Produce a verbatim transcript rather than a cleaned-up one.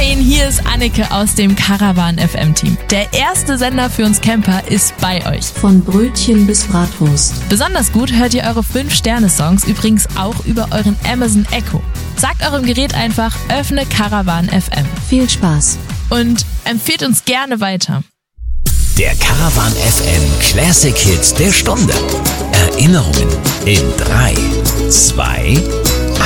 Moin, hier ist Anneke aus dem Caravan F M Team. Der erste Sender für uns Camper ist bei euch. Von Brötchen bis Bratwurst. Besonders gut hört ihr eure fünf Sterne Songs übrigens auch über euren Amazon Echo. Sagt eurem Gerät einfach, öffne Caravan F M. Viel Spaß. Und empfehlt uns gerne weiter. Der Caravan F M Classic Hits der Stunde. Erinnerungen in drei, zwei,